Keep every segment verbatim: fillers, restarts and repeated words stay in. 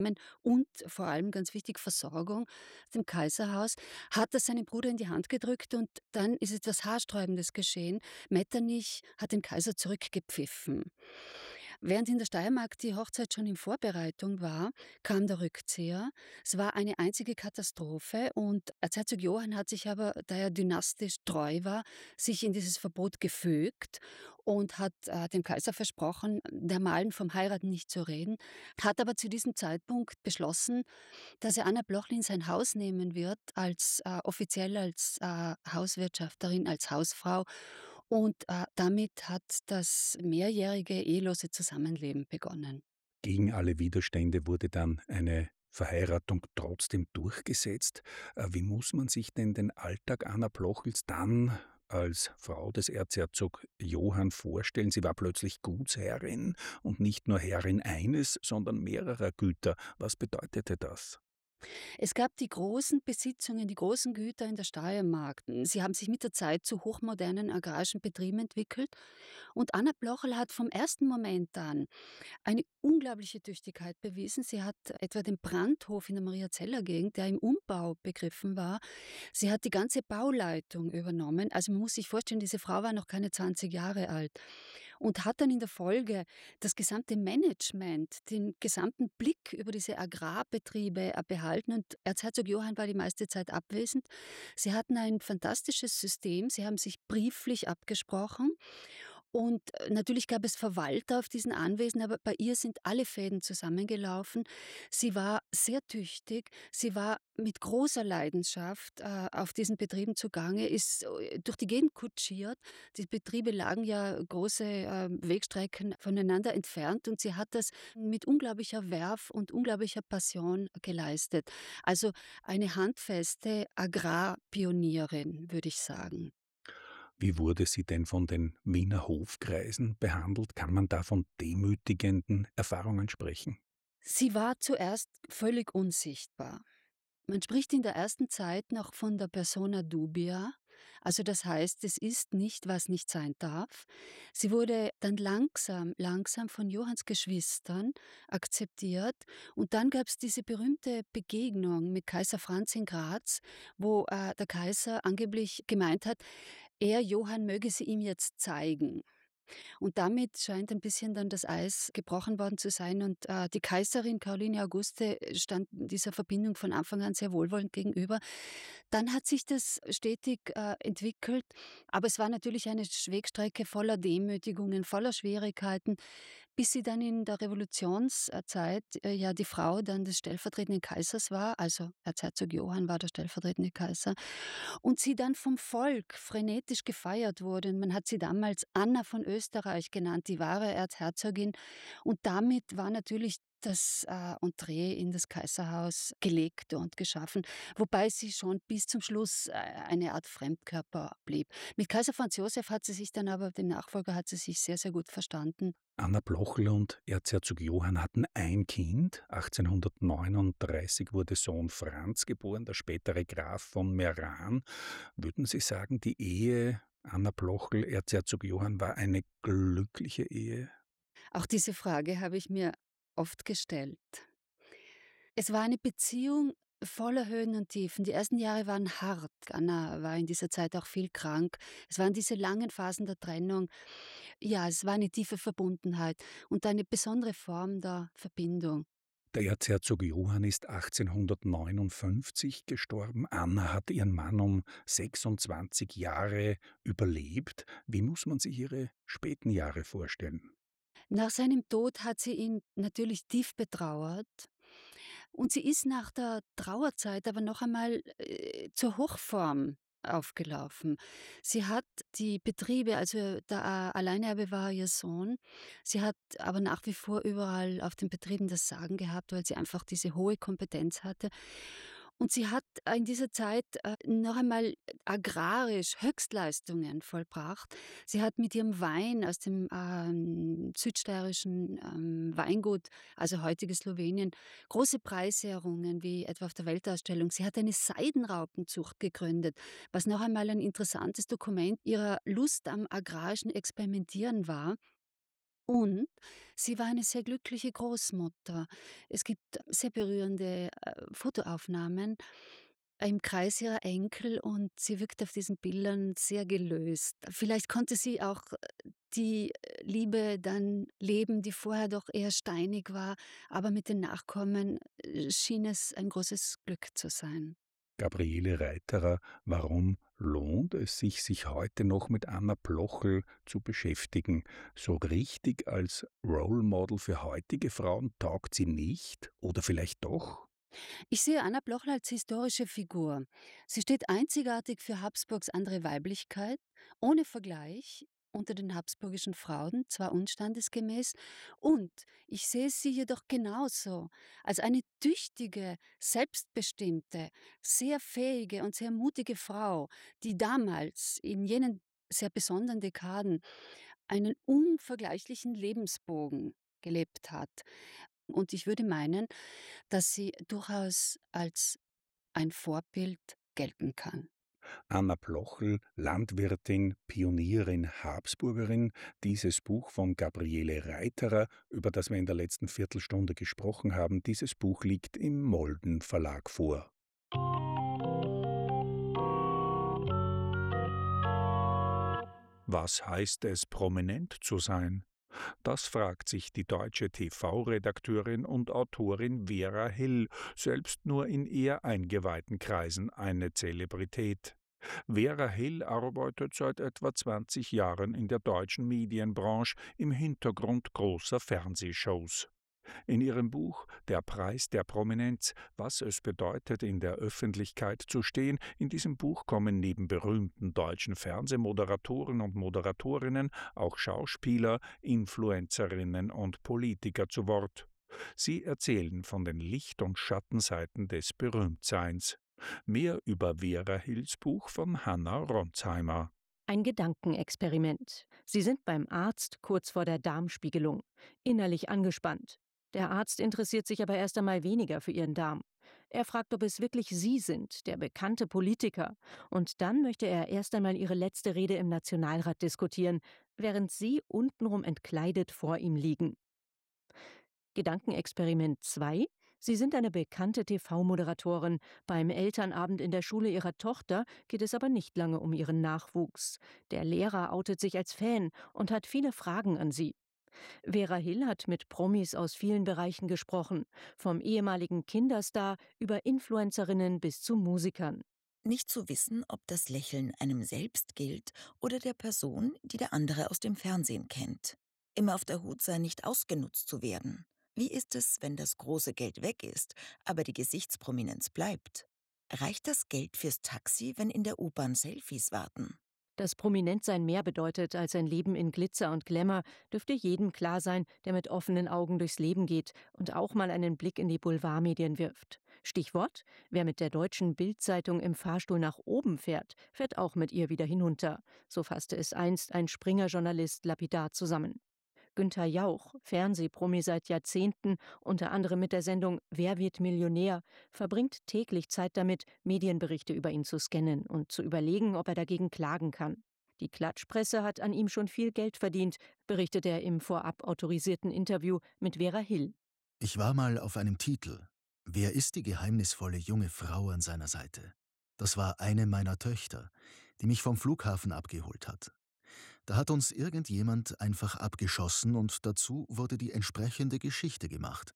und vor allem ganz wichtig Versorgung aus dem Kaiserhaus, hat das seinem Bruder in die Hand gedrückt und dann ist etwas Haarsträubendes geschehen. Metternich hat den Kaiser zurückgepfiffen. Während in der Steiermark die Hochzeit schon in Vorbereitung war, kam der Rückzieher. Es war eine einzige Katastrophe und Erzherzog Johann hat sich aber, da er dynastisch treu war, sich in dieses Verbot gefügt und hat äh, dem Kaiser versprochen, der Malen vom Heiraten nicht zu reden, hat aber zu diesem Zeitpunkt beschlossen, dass er Anna Blochli in sein Haus nehmen wird, als äh, offiziell als äh, Hauswirtschafterin, als Hausfrau. Und äh, damit hat das mehrjährige ehelose Zusammenleben begonnen. Gegen alle Widerstände wurde dann eine Verheiratung trotzdem durchgesetzt. Äh, wie muss man sich denn den Alltag Anna Blochels dann als Frau des Erzherzog Johann vorstellen? Sie war plötzlich Gutsherrin und nicht nur Herrin eines, sondern mehrerer Güter. Was bedeutete das? Es gab die großen Besitzungen, die großen Güter in der Steiermark. Sie haben sich mit der Zeit zu hochmodernen agrarischen Betrieben entwickelt. Und Anna Blochel hat vom ersten Moment an eine unglaubliche Tüchtigkeit bewiesen. Sie hat etwa den Brandhof in der Mariazeller Gegend, der im Umbau begriffen war. Sie hat die ganze Bauleitung übernommen. Also man muss sich vorstellen, diese Frau war noch keine zwanzig Jahre alt und hat dann in der Folge das gesamte Management, den gesamten Blick über diese Agrarbetriebe äh, behalten. Und Erzherzog Johann war die meiste Zeit abwesend. Sie hatten ein fantastisches System. Sie haben sich brieflich abgesprochen. Und äh, natürlich gab es Verwalter auf diesen Anwesen, aber bei ihr sind alle Fäden zusammengelaufen. Sie war sehr tüchtig, sie war mit großer Leidenschaft äh, auf diesen Betrieben zugange, ist äh, durch die Gegend kutschiert. Die Betriebe lagen ja große äh, Wegstrecken voneinander entfernt und sie hat das mit unglaublicher Werf und unglaublicher Passion geleistet. Also eine handfeste Agrarpionierin, würde ich sagen. Wie wurde sie denn von den Wiener Hofkreisen behandelt? Kann man da von demütigenden Erfahrungen sprechen? Sie war zuerst völlig unsichtbar. Man spricht in der ersten Zeit noch von der persona dubia, also das heißt, es ist nicht, was nicht sein darf. Sie wurde dann langsam, langsam von Johanns Geschwistern akzeptiert und dann gab es diese berühmte Begegnung mit Kaiser Franz in Graz, wo äh, der Kaiser angeblich gemeint hat, er, Johann, möge sie ihm jetzt zeigen. Und damit scheint ein bisschen dann das Eis gebrochen worden zu sein und, äh, die Kaiserin Caroline Auguste stand dieser Verbindung von Anfang an sehr wohlwollend gegenüber. Dann hat sich das stetig, äh, entwickelt, aber es war natürlich eine Wegstrecke voller Demütigungen, voller Schwierigkeiten, bis sie dann in der Revolutionszeit, äh, ja die Frau dann des stellvertretenden Kaisers war, also Erzherzog Johann war der stellvertretende Kaiser und sie dann vom Volk frenetisch gefeiert wurde. Und man hat sie damals Anna von Österreich genannt, die wahre Erzherzogin. Und damit war natürlich das äh, Entree in das Kaiserhaus gelegt und geschaffen, wobei sie schon bis zum Schluss äh, eine Art Fremdkörper blieb. Mit Kaiser Franz Josef hat sie sich dann aber, dem Nachfolger, hat sie sich sehr, sehr gut verstanden. Anna Blochel und Erzherzog Johann hatten ein Kind. achtzehnhundertneununddreißig wurde Sohn Franz geboren, der spätere Graf von Meran. Würden Sie sagen, die Ehe Anna Blochel, Erzherzog Johann war eine glückliche Ehe? Auch diese Frage habe ich mir oft gestellt. Es war eine Beziehung voller Höhen und Tiefen. Die ersten Jahre waren hart. Anna war in dieser Zeit auch viel krank. Es waren diese langen Phasen der Trennung. Ja, es war eine tiefe Verbundenheit und eine besondere Form der Verbindung. Der Erzherzog Johann ist achtzehnhundertneunundfünfzig gestorben. Anna hat ihren Mann um sechsundzwanzig Jahre überlebt. Wie muss man sich ihre späten Jahre vorstellen? Nach seinem Tod hat sie ihn natürlich tief betrauert und sie ist nach der Trauerzeit aber noch einmal äh, zur Hochform aufgelaufen. Sie hat die Betriebe, also der äh, Alleinerbe war ihr Sohn, sie hat aber nach wie vor überall auf den Betrieben das Sagen gehabt, weil sie einfach diese hohe Kompetenz hatte. Und sie hat in dieser Zeit äh, noch einmal agrarisch Höchstleistungen vollbracht. Sie hat mit ihrem Wein aus dem ähm, südsteirischen ähm, Weingut, also heutiges Slowenien, große Preise errungen, wie etwa auf der Weltausstellung. Sie hat eine Seidenraupenzucht gegründet, was noch einmal ein interessantes Dokument ihrer Lust am agrarischen Experimentieren war. Und sie war eine sehr glückliche Großmutter. Es gibt sehr berührende, äh, Fotoaufnahmen im Kreis ihrer Enkel und sie wirkt auf diesen Bildern sehr gelöst. Vielleicht konnte sie auch, äh, die, äh, Liebe dann leben, die vorher doch eher steinig war, aber mit den Nachkommen, äh, schien es ein großes Glück zu sein. Gabriele Reiterer, warum lohnt es sich, sich heute noch mit Anna Blochel zu beschäftigen? So richtig als Role Model für heutige Frauen taugt sie nicht? Oder vielleicht doch? Ich sehe Anna Blocher als historische Figur. Sie steht einzigartig für Habsburgs andere Weiblichkeit, ohne Vergleich unter den habsburgischen Frauen, zwar unstandesgemäß, und ich sehe sie jedoch genauso als eine tüchtige, selbstbestimmte, sehr fähige und sehr mutige Frau, die damals in jenen sehr besonderen Dekaden einen unvergleichlichen Lebensbogen gelebt hat. Und ich würde meinen, dass sie durchaus als ein Vorbild gelten kann. Anna Blochel, Landwirtin, Pionierin, Habsburgerin, dieses Buch von Gabriele Reiterer, über das wir in der letzten Viertelstunde gesprochen haben, dieses Buch liegt im Molden Verlag vor. Was heißt es, prominent zu sein? Das fragt sich die deutsche T V-Redakteurin und Autorin Vera Hill, selbst nur in eher eingeweihten Kreisen eine Zelebrität. Vera Hill arbeitet seit etwa zwanzig Jahren in der deutschen Medienbranche im Hintergrund großer Fernsehshows. In ihrem Buch Der Preis der Prominenz, was es bedeutet, in der Öffentlichkeit zu stehen, in diesem Buch kommen neben berühmten deutschen Fernsehmoderatoren und Moderatorinnen auch Schauspieler, Influencerinnen und Politiker zu Wort. Sie erzählen von den Licht- und Schattenseiten des Berühmtseins. Mehr über Vera Hills Buch von Hanna Ronsheimer. Ein Gedankenexperiment. Sie sind beim Arzt kurz vor der Darmspiegelung, innerlich angespannt. Der Arzt interessiert sich aber erst einmal weniger für ihren Darm. Er fragt, ob es wirklich Sie sind, der bekannte Politiker. Und dann möchte er erst einmal Ihre letzte Rede im Nationalrat diskutieren, während Sie untenrum entkleidet vor ihm liegen. Gedankenexperiment zwei. Sie sind eine bekannte T V-Moderatorin. Beim Elternabend in der Schule ihrer Tochter geht es aber nicht lange um ihren Nachwuchs. Der Lehrer outet sich als Fan und hat viele Fragen an sie. Vera Hill hat mit Promis aus vielen Bereichen gesprochen, vom ehemaligen Kinderstar über Influencerinnen bis zu Musikern. Nicht zu wissen, ob das Lächeln einem selbst gilt oder der Person, die der andere aus dem Fernsehen kennt. Immer auf der Hut sein, nicht ausgenutzt zu werden. Wie ist es, wenn das große Geld weg ist, aber die Gesichtsprominenz bleibt? Reicht das Geld fürs Taxi, wenn in der U-Bahn Selfies warten? Dass Prominentsein mehr bedeutet als ein Leben in Glitzer und Glamour, dürfte jedem klar sein, der mit offenen Augen durchs Leben geht und auch mal einen Blick in die Boulevardmedien wirft. Stichwort: Wer mit der deutschen Bild-Zeitung im Fahrstuhl nach oben fährt, fährt auch mit ihr wieder hinunter. So fasste es einst ein Springer-Journalist lapidar zusammen. Günther Jauch, Fernsehpromi seit Jahrzehnten, unter anderem mit der Sendung Wer wird Millionär, verbringt täglich Zeit damit, Medienberichte über ihn zu scannen und zu überlegen, ob er dagegen klagen kann. Die Klatschpresse hat an ihm schon viel Geld verdient, berichtet er im vorab autorisierten Interview mit Vera Hill. Ich war mal auf einem Titel. Wer ist die geheimnisvolle junge Frau an seiner Seite? Das war eine meiner Töchter, die mich vom Flughafen abgeholt hat. Da hat uns irgendjemand einfach abgeschossen und dazu wurde die entsprechende Geschichte gemacht.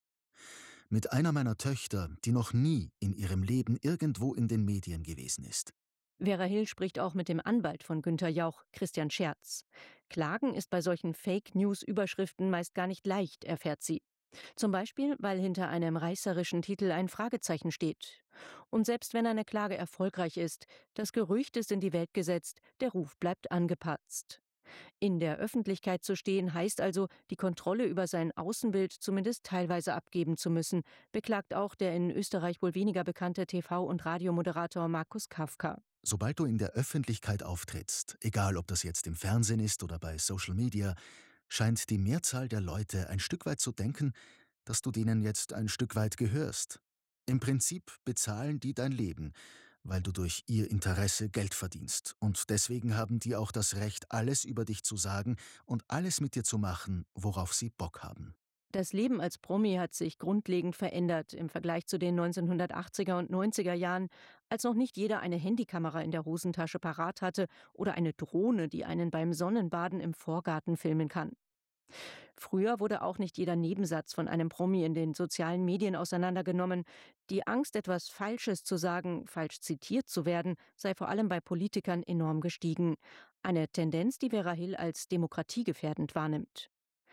Mit einer meiner Töchter, die noch nie in ihrem Leben irgendwo in den Medien gewesen ist. Vera Hill spricht auch mit dem Anwalt von Günther Jauch, Christian Scherz. Klagen ist bei solchen Fake-News-Überschriften meist gar nicht leicht, erfährt sie. Zum Beispiel, weil hinter einem reißerischen Titel ein Fragezeichen steht. Und selbst wenn eine Klage erfolgreich ist, das Gerücht ist in die Welt gesetzt, der Ruf bleibt angepatzt. In der Öffentlichkeit zu stehen heißt also, die Kontrolle über sein Außenbild zumindest teilweise abgeben zu müssen, beklagt auch der in Österreich wohl weniger bekannte T V- und Radiomoderator Markus Kafka. Sobald du in der Öffentlichkeit auftrittst, egal ob das jetzt im Fernsehen ist oder bei Social Media, scheint die Mehrzahl der Leute ein Stück weit zu denken, dass du denen jetzt ein Stück weit gehörst. Im Prinzip bezahlen die dein Leben, weil du durch ihr Interesse Geld verdienst. Und deswegen haben die auch das Recht, alles über dich zu sagen und alles mit dir zu machen, worauf sie Bock haben. Das Leben als Promi hat sich grundlegend verändert im Vergleich zu den neunzehnhundertachtziger und neunziger Jahren, als noch nicht jeder eine Handykamera in der Hosentasche parat hatte oder eine Drohne, die einen beim Sonnenbaden im Vorgarten filmen kann. Früher wurde auch nicht jeder Nebensatz von einem Promi in den sozialen Medien auseinandergenommen. Die Angst, etwas Falsches zu sagen, falsch zitiert zu werden, sei vor allem bei Politikern enorm gestiegen. Eine Tendenz, die Vera Hill als demokratiegefährdend wahrnimmt.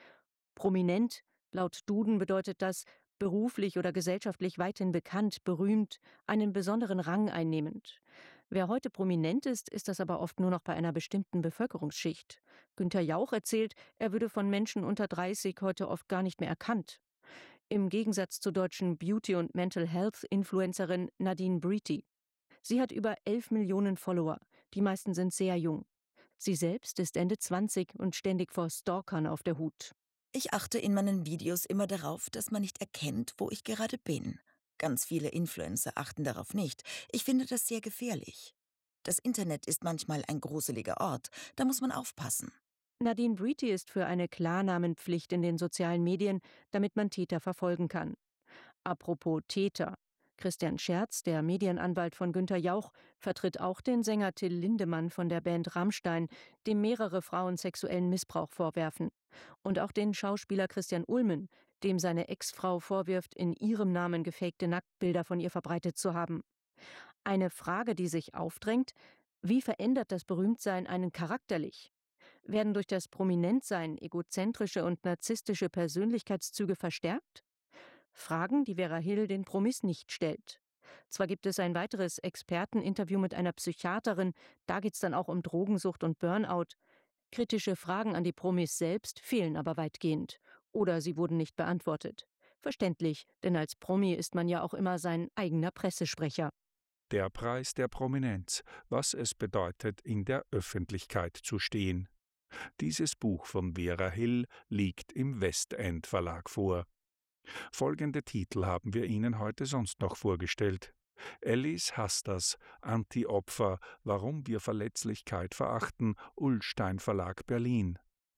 Prominent, laut Duden bedeutet das beruflich oder gesellschaftlich weithin bekannt, berühmt, einen besonderen Rang einnehmend. Wer heute prominent ist, ist das aber oft nur noch bei einer bestimmten Bevölkerungsschicht. Günther Jauch erzählt, er würde von Menschen unter dreißig heute oft gar nicht mehr erkannt. Im Gegensatz zur deutschen Beauty- und Mental Health-Influencerin Nadine Breety. Sie hat über elf Millionen Follower, die meisten sind sehr jung. Sie selbst ist Ende zwanzig und ständig vor Stalkern auf der Hut. Ich achte in meinen Videos immer darauf, dass man nicht erkennt, wo ich gerade bin. Ganz viele Influencer achten darauf nicht. Ich finde das sehr gefährlich. Das Internet ist manchmal ein gruseliger Ort, da muss man aufpassen. Nadine Breety ist für eine Klarnamenpflicht in den sozialen Medien, damit man Täter verfolgen kann. Apropos Täter. Christian Scherz, der Medienanwalt von Günther Jauch, vertritt auch den Sänger Till Lindemann von der Band Rammstein, dem mehrere Frauen sexuellen Missbrauch vorwerfen. Und auch den Schauspieler Christian Ulmen, dem seine Ex-Frau vorwirft, in ihrem Namen gefakte Nacktbilder von ihr verbreitet zu haben. Eine Frage, die sich aufdrängt: Wie verändert das Berühmtsein einen charakterlich? Werden durch das Prominentsein egozentrische und narzisstische Persönlichkeitszüge verstärkt? Fragen, die Vera Hill den Promis nicht stellt. Zwar gibt es ein weiteres Experteninterview mit einer Psychiaterin, da geht es dann auch um Drogensucht und Burnout. Kritische Fragen an die Promis selbst fehlen aber weitgehend. Oder sie wurden nicht beantwortet. Verständlich, denn als Promi ist man ja auch immer sein eigener Pressesprecher. Der Preis der Prominenz, was es bedeutet, in der Öffentlichkeit zu stehen. Dieses Buch von Vera Hill liegt im Westend Verlag vor. Folgende Titel haben wir Ihnen heute sonst noch vorgestellt. Alice Hasters, Anti-Opfer, warum wir Verletzlichkeit verachten, Ullstein Verlag Berlin.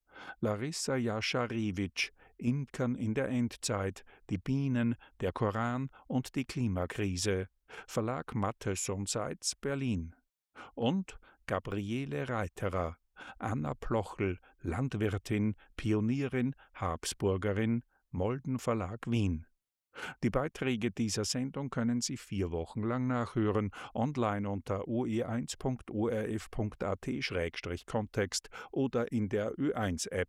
Larissa Jascharewitsch, Imkern in der Endzeit, die Bienen, der Koran und die Klimakrise, Verlag Mattes und Seitz Berlin. Und Gabriele Reiterer, Anna Plochel, Landwirtin, Pionierin, Habsburgerin, Molden Verlag Wien. Die Beiträge dieser Sendung können Sie vier Wochen lang nachhören, online unter o e eins punkt o r f punkt a t Schrägstrich Kontext oder in der Ö eins App.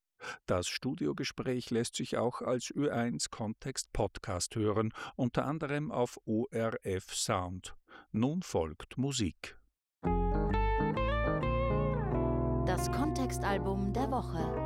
Das Studiogespräch lässt sich auch als Ö eins Kontext Podcast hören, unter anderem auf O R F Sound. Nun folgt Musik. Das Kontextalbum der Woche.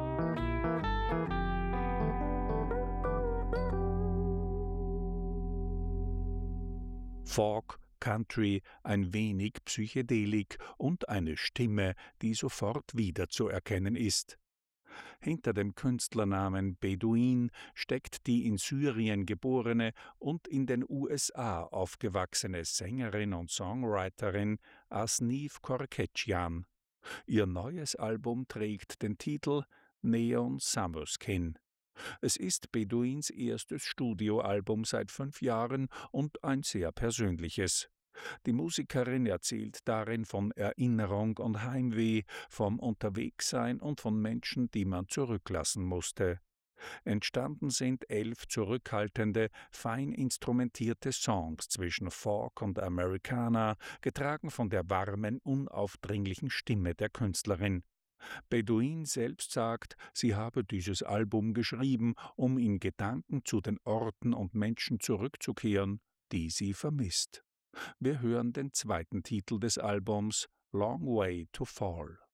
Folk, Country, ein wenig Psychedelik und eine Stimme, die sofort wiederzuerkennen ist. Hinter dem Künstlernamen Beduin steckt die in Syrien geborene und in den U S A aufgewachsene Sängerin und Songwriterin Asnif Korketjian. Ihr neues Album trägt den Titel Neon Summerskin. Es ist Beduins erstes Studioalbum seit fünf Jahren und ein sehr persönliches. Die Musikerin erzählt darin von Erinnerung und Heimweh, vom Unterwegssein und von Menschen, die man zurücklassen musste. Entstanden sind elf zurückhaltende, fein instrumentierte Songs zwischen Folk und Americana, getragen von der warmen, unaufdringlichen Stimme der Künstlerin. Beduin selbst sagt, sie habe dieses Album geschrieben, um in Gedanken zu den Orten und Menschen zurückzukehren, die sie vermisst. Wir hören den zweiten Titel des Albums, Long Way to Fall.